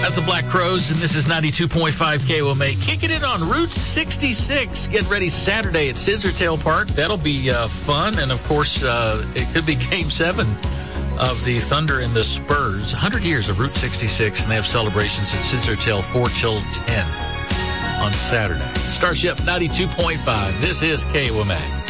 That's the Black Crowes, and this is 92.5 KOMA. Kicking it on Route 66. Get ready Saturday at Scissortail Park. That'll be fun, and of course, it could be Game 7 of the Thunder and the Spurs. 100 years of Route 66, and they have celebrations at Scissortail 4 till 10 on Saturday. Starship 92.5. This is KOMA.